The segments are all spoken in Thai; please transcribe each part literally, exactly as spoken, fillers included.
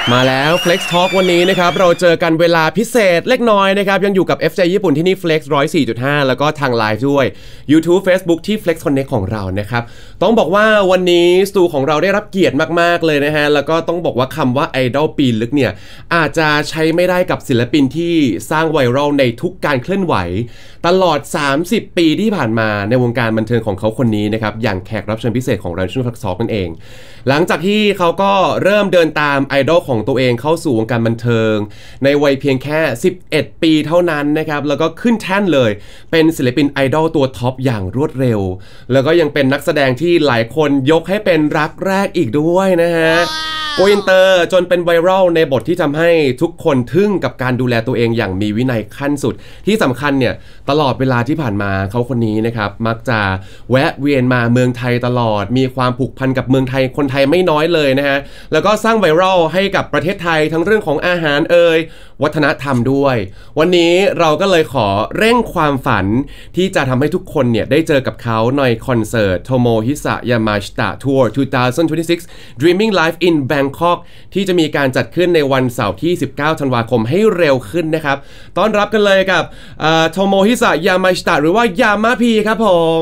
มาแล้ว Flex Talk วันนี้นะครับเราเจอกันเวลาพิเศษเล็กน้อยนะครับยังอยู่กับ เอฟ เจ ญี่ปุ่นที่นี่ Flex หนึ่งศูนย์สี่จุดห้า แล้วก็ทางไลฟ์ด้วย YouTube Facebook ที่ Flex Connect ของเรานะครับต้องบอกว่าวันนี้สตูของเราได้รับเกียรติมากๆเลยนะฮะแล้วก็ต้องบอกว่าคำว่าไอดอลปีลึกเนี่ยอาจจะใช้ไม่ได้กับศิลปินที่สร้างไวรัลในทุกการเคลื่อนไหวตลอดสามสิบปีที่ผ่านมาในวงการบันเทิงของเขาคนนี้นะครับอย่างแขกรับเชิญพิเศษของเราช่วง Flex Talk นั่นเองหลังจากที่เขาก็เริ่มเดินตามไอดอลของตัวเองเข้าสู่วงการบันเทิงในวัยเพียงแค่สิบเอ็ดปีเท่านั้นนะครับแล้วก็ขึ้นแท่นเลยเป็นศิลปินไอดอลตัวท็อปอย่างรวดเร็วแล้วก็ยังเป็นนักแสดงที่หลายคนยกให้เป็นรักแรกอีกด้วยนะฮะโกอินเตอร์จนเป็นไวรัลในบทที่ทำให้ทุกคนทึ่งกับการดูแลตัวเองอย่างมีวินัยขั้นสุดที่สำคัญเนี่ยตลอดเวลาที่ผ่านมาเขาคนนี้นะครับมักจะแวะเวียนมาเมืองไทยตลอดมีความผูกพันกับเมืองไทยคนไทยไม่น้อยเลยนะฮะแล้วก็สร้างไวรัลให้กับประเทศไทยทั้งเรื่องของอาหารเอ่ยวัฒนธรรมด้วยวันนี้เราก็เลยขอเร่งความฝันที่จะทำให้ทุกคนเนี่ยได้เจอกับเขาในคอนเสิร์ต Tomohisa Yamashita Tour สองพันยี่สิบหก Dreaming Life in Bangkok ที่จะมีการจัดขึ้นในวันเสาร์ที่สิบเก้าธันวาคมให้เร็วขึ้นนะครับต้อนรับกันเลยกับ Tomohisa Yamashita หรือว่ายามาพีครับผม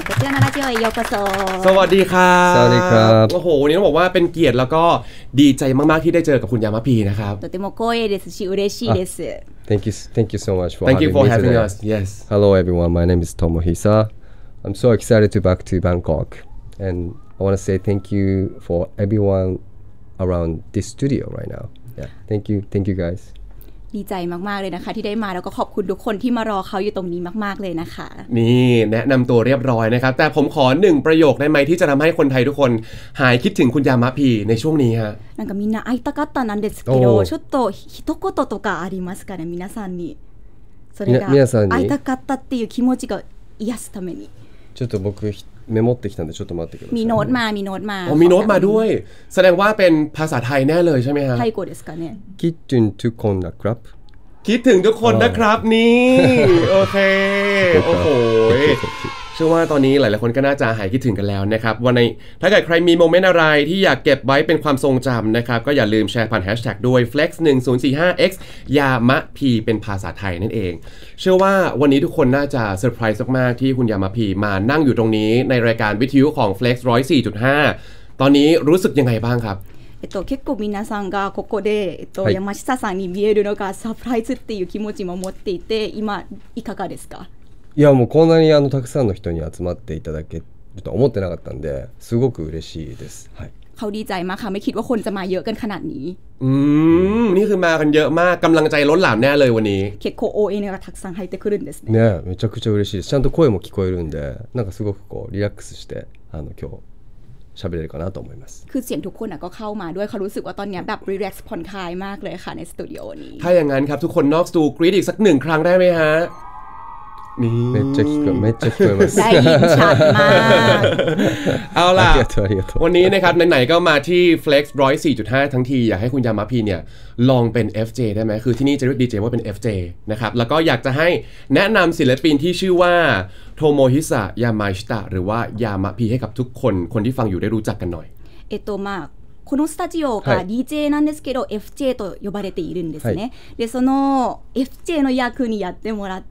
สวัสดีครับสวัสดีครับโอ้โหวันนี้ต้องบอกว่าเป็นเกียรติแล้วก็ดีใจมากๆที่ได้เจอกับคุณยามาพีนะครับとても光栄ですし嬉しいです Thank you thank you so much for Thank you having for me having today. us yes Hello everyone my name is Tomohisa I'm so excited to back to Bangkok and I want to say thank you for everyone around this studio right now yeah thank you thank you guys ดีใจมากๆเลยนะคะที่ได้มาแล้วก็ขอบคุณทุกคนที่มารอเขาอยู่ตรงนี้มากๆเลยนะคะนี่แนะนำตัวเรียบร้อยนะครับแต่ผมขอหนึ่งประโยคได้ไหมที่จะทำให้คนไทยทุกคนหายคิดถึงคุณยามะพีในช่วงนี้ฮะなんかみんな会いたかったなんですけどちょっと一言とかありますかね皆さんにそれが会いたかったっていう気持ちが癒すためにちょっと僕メモってきたんでちょっと待ってくださいมีโน้ตมามีโน้ตมาอ๋อมีโน้ตมาด้วยแสดงว่าเป็นภาษาไทยแน่เลยใช่ไหมฮะไทยโกですかねคิดถึงทุกคนนะครับคิดถึงทุกคนนะครับนี่โอเคโอ้โหเชื่อว่าตอนนี้หลายๆคนก็น่าจะหายคิดถึงกันแล้วนะครับวันนี้ถ้าเกิดใครมีโมเมนต์อะไรที่อยากเก็บไว้เป็นความทรงจำนะครับก็อย่าลืมแชร์ผ่านแฮชแท็กด้วย เฟล็กซ์ หนึ่งศูนย์สี่ห้า เอ็กซ์ ยามะพีเป็นภาษาไทยนั่นเองเชื่อว่าวันนี้ทุกคนน่าจะเซอร์ไพรส์มากๆที่คุณยามะพีมานั่งอยู่ตรงนี้ในรายการวิทยุของ Flex หนึ่งศูนย์สี่จุดห้า ตอนนี้รู้สึกยังไงบ้างครับえっと、結構皆さんがここで、えっとはい、山下さんに見えるのがサプライズっていう気持ちも持っていて今いかがですかいやもうこんなにあのたくさんの人に集まっていただけると思ってなかったんですごく嬉しいです、はい、 เขาดีใจมากค่ะไม่คิดว่าคนจะมาเยอะกันขนาดนี้อืมนี่คือมากันเยอะมากกำลังใจล้นหลามแน่เลยวันนี้結構応援がたくさん入ってくるんですねねめちゃくちゃ嬉しいですちゃんと声も聞こえるんでなんかすごくこうリラックスしてあの今日喋れるかなと思いますคือเสียงทุกคนก็เข้ามาด้วยเขารู้สึกว่าตอนนี้แบบรีแลกซ์ผ่อนคลายมากเลยค่ะในสตูดิโอนี้ถ้าอย่างนั้นครับทุกคนนอกสตูกรี๊ดอีกสักหนึ่งครั้งได้ไหมฮะนี่めっちゃ聞こえめっちゃ聞こえますได้ยินชัดมากเอาล่ะวันนี้นะครับไหนๆก็มาที่ Flex หนึ่งศูนย์สี่จุดห้า ทั้งทีอยากให้คุณยามะพีเนี่ยลองเป็น เอฟ เจ ได้ไหมคือที่นี่จะเรียกดีเจว่าเป็น เอฟ เจ นะครับแล้วก็อยากจะให้แนะนำศิลปินที่ชื่อว่าโทโมฮิสะยามาชิตะหรือว่ายามะพีให้กับทุกคนคนที่ฟังอยู่ได้รู้จักกันหน่อยเอโตมาこのスタジオが ディージェー なんですけど、はい、エフジェー と呼ばれているんですね、はい、でその エフジェー の役にやってもらって、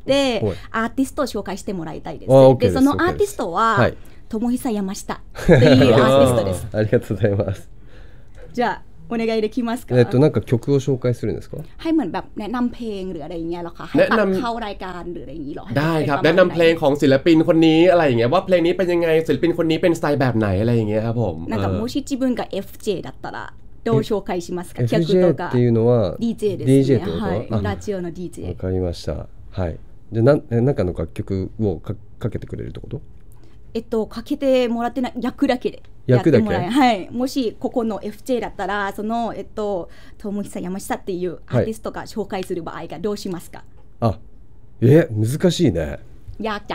はい、アーティストを紹介してもらいたいです。でそのアーティストは、はい、友久山下というアーティストです。 ありがとうございます。 じゃあお願いできますかえっとなんか曲を紹介するんですかให้เหมือนแบบแนะนำเพลงหรืออะไรอย่างเงี้ยหรอคะให้ตัดเข้ารายการหรืออะไรอย่างงี้หรอได้ครับแนะนำเพลงของศิลปินคนนี้อะไรอย่างเงี้ยว่าเพลงนี้เป็นยังไงศิลปินคนนี้เป็นสไตล์แบบไหนอะไรอย่างเงี้ยครับผมなんかもし自分が เอฟ เจ だったらどう紹介しますかエフジェー っていうのはディージェー ですねディージェー ってこと、 はい、ラジオの ディージェーわかりましたはいじゃあ何なんかの楽曲を か, かけてくれるってことえっとかけてもらってない役だけでやってもらえはい、もしここの エフジェー だったらそのえっと友久山下っていうアーティストが紹介する場合がどうしますか、 はい、あえ難しいねやーちゃん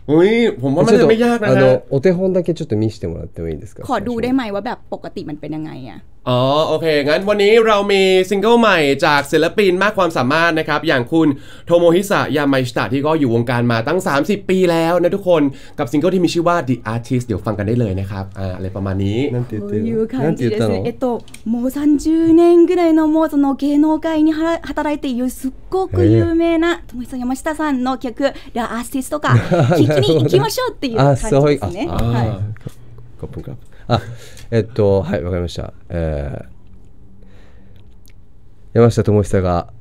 อุ้ยผมว่ามันจะไม่ยากนะฮะお手本だけちょっと見せてもらってもいいですかขอดูได้ไหมว่าแบบปกติมันเป็นยังไงอะอ๋อโอเคงั้นวันนี้เรามีซิงเกิลใหม่จากศิลปินมากความสามารถนะครับอย่างคุณโทโมฮิสะยามาชิตะที่ก็อยู่วงการมาตั้งสามสิบปีแล้วนะทุกคนกับซิงเกิลที่มีชื่อว่า The Artist เดี๋ยวฟังกันได้เลยนะครับอ่าอะไรประมาณนี้なんて言ってるいう感じですねえっともうさんじゅうねんぐらいのもうその芸能界に働いているすっごく有名なトモヒさん山下さんの曲 The Artist とか聞きに行きましょうっていう感じですねはいขอบคุณครับあえっとはいわかりました、えー、山下智久が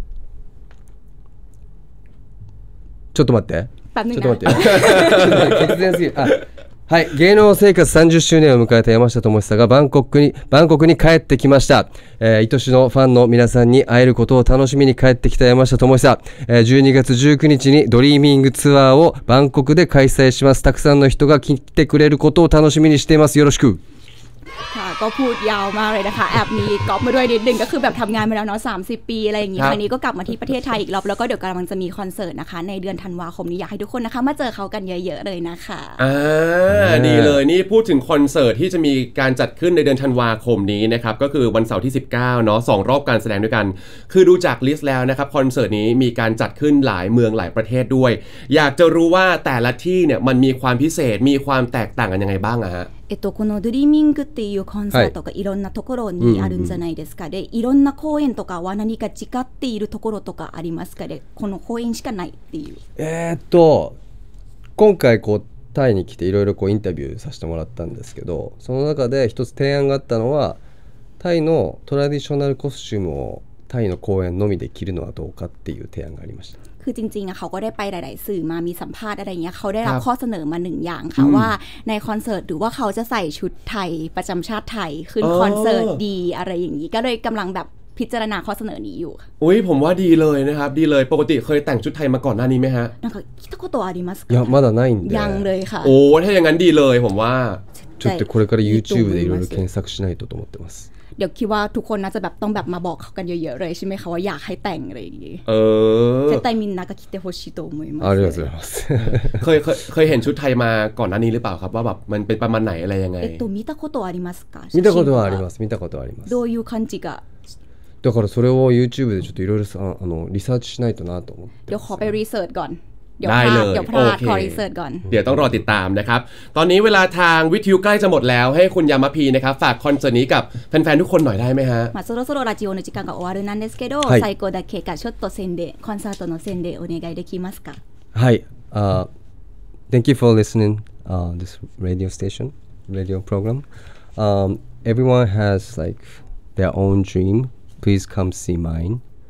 ちょっと待ってちょっと待って突然すぎるあはい芸能生活さんじゅっしゅうねんを迎えた山下智久がバンコクにバンコクに帰ってきました、えー、愛しのファンの皆さんに会えることを楽しみに帰ってきた山下智久、えー、じゅうにがつじゅうくにちにドリーミングツアーをバンコクで開催しますたくさんの人が来てくれることを楽しみにしていますよろしくค่ะก็พูดยาวมากเลยนะคะแอบมีก๊อปมาด้วยนิดนึงก็คือแบบทำงานมาแล้วเนาะสามสิบปีอะไรอย่างงี้ครั้งนี้ก็กลับมาที่ประเทศไทยอีกรอบแล้วก็เดี๋ยวกำลังจะมีคอนเสิร์ตนะคะในเดือนธันวาคมนี้อยากให้ทุกคนนะคะมาเจอเขากันเยอะๆเลยนะคะอ่าดีเลยนี่พูดถึงคอนเสิร์ตที่จะมีการจัดขึ้นในเดือนธันวาคมนี้นะครับก็คือวันเสาร์ที่สิบเก้าเนาะสองรอบการแสดงด้วยกันคือดูจากลิสต์แล้วนะครับคอนเสิร์ตนี้มีการจัดขึ้นหลายเมืองหลายประเทศด้วยอยากจะรู้ว่าแต่ละที่เนี่ยมันมีความพิเศษมีความแตกต่างกันยังไงบ้างอะฮะえっと、このドリーミングっていうコンサートがいろんなところにあるんじゃないですか、はい、でいろんな公演とかは何か違っているところとかありますかでこの公演しかないっていうえー、っと今回こうタイに来ていろいろこうインタビューさせてもらったんですけどその中で一つ提案があったのはタイのトラディショナルコスチュームをタイの公演のみで着るのはどうかっていう提案がありましたคือจริงๆเขาก็ได้ไปหลายๆสื่อมามีสัมภาษณ์อะไรเงี้ยเขาได้รับข้อเสนอมาหนึ่งอย่างค่ะว่าในคอนเสิร์ตหรือว่าเขาจะใส่ชุดไทยประจำชาติไทยขึ้นคอนเสิร์ตดีอะไรอย่างนี้ก็เลยกำลังแบบพิจารณาข้อเสนอนี้อยู่อุ้ยผมว่าดีเลยนะครับดีเลยปกติเคยแต่งชุดไทยมาก่อนหน้านี้ไหมฮะなんか聞いたことありますかいやまだないんでยังเลยค่ะโอ้ถ้าอย่างนั้นดีเลยผมว่าちょっとこれから YouTube でいろいろ検索しないとと思ってますเดี๋ยวคิดว่าทุกคนน่าจะแบบต้องแบบมาบอกเขากันเยอะๆเลยใช่ไหมคะว่าอยากให้แต่งอะไรอย่างงี้เออ絶対みんなが来てほしいと思いますありがとうございますเคยเคยเคยเห็นชุดไทยมาก่อนหน้านี้หรือเปล่าครับว่าแบบมันเป็นประมาณไหนอะไรยังไงえっと見たことありますか見たことはあります見たことはありますどういう感じがだからそれを YouTube でちょっといろいろあのリサーチしないとなと思ってเดี๋ยวขอไปรีเสิร์ชก่อนเดี๋ยวพลาดเดี๋ยวพลาดขอรีเสิร์ชก่อนเดี๋ยวต้องรอติดตามนะครับตอนนี้เวลาทางวิทยุใกล้จะหมดแล้วให้คุณยามาพีนะครับฝากคอนเสิร์ตนี้กับแฟนๆทุกคนหน่อยได้ไหมฮะまあそろそろラジオの時間が終わるなんですけど最後だけかちょっと宣伝コンサートの宣伝お願いできますかはい、uh, Thank you for listening uh, this radio station radio program um, everyone has like their own dream please come see mine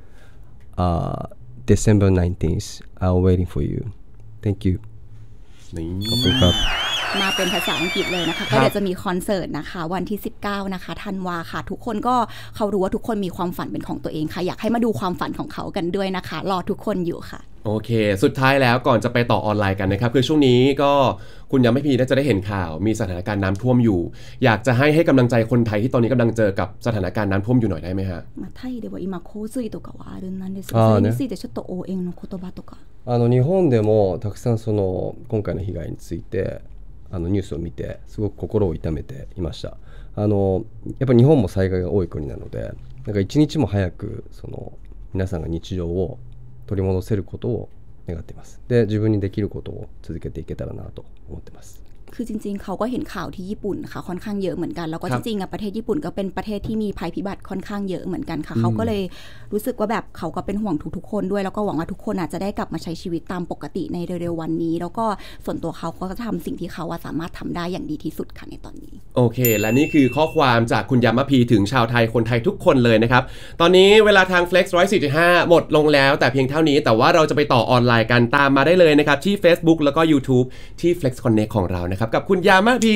uh, December nineteenth I'll waiting for you thank you ขอบคุณครับมาเป็นภาษาอังกฤษเลยนะคะก็เดี๋ยวจะมีคอนเสิร์ตนะคะวันที่สิบเก้านะคะธันวาค่ะทุกคนก็เขารู้ว่าทุกคนมีความฝันเป็นของตัวเองค่ะอยากให้มาดูความฝันของเขากันด้วยนะคะรอทุกคนอยู่ค่ะโอเคสุดท้ายแล้วก่อนจะไปต่อออนไลน์กันนะครับคือช่วงนี้ก็คุณยังไม่พีน่าจะได้เห็นข่าวมีสถานการณ์น้ำท่วมอยู่อยากจะให้ให้กำลังใจคนไทยที่ตอนนี้กำลังเจอกับสถานการณ์น้ำท่วมอยู่หน่อยได้ไหมฮะまあタイでは今洪水とかはあるんですけどそれについてちょっと応援の言葉とかあの日本でもたくさんその今回の被害についてあのニュースを見てすごく心を痛めていましたあのやっぱり日本も災害が多い国なのでなんか一日も早くその皆さんが日常を取り戻せることを願っていますで自分にできることを続けていけたらなと思ってますคือจริงๆเขาก็เห็นข่าวที่ญี่ปุ่นค่ะค่อนข้างเยอะเหมือนกันแล้วก็จริงๆประเทศญี่ปุ่นก็เป็นประเทศที่มีภัยพิบัติค่อนข้างเยอะเหมือนกันค่ะเขาก็เลยรู้สึกว่าแบบเขาก็เป็นห่วงทุกๆคนด้วยแล้วก็หวังว่าทุกคนอาจจะได้กลับมาใช้ชีวิตตามปกติในเร็วๆวันนี้แล้วก็ส่วนตัวเขาก็จะทำสิ่งที่เขาสามารถทำได้อย่างดีที่สุดค่ะในตอนนี้โอเคและนี่คือข้อความจากคุณยามาพีถึงชาวไทยคนไทยทุกคนเลยนะครับตอนนี้เวลาทาง Flex หนึ่งร้อยสี่จุดห้า หมดลงแล้วแต่เพียงเท่านี้แต่ว่าเราจะไปต่อออนไลน์กันตามมาได้เลยนะครับที่ Facebook แล้วก็ YouTube ที่ Flex Connect ของเรานะครับกับคุณยามาพี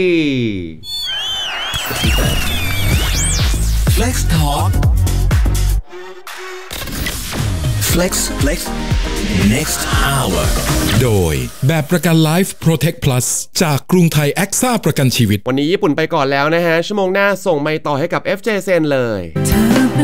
Flex Talk Flex Flex Next Hour โดยแบบประกัน Life Protect Plus จากกรุงไทยแอ็กซ่าประกันชีวิตวันนี้ญี่ปุ่นไปก่อนแล้วนะฮะชั่วโมงหน้าส่งไมค์ต่อให้กับ เอฟ เจ เซนเลย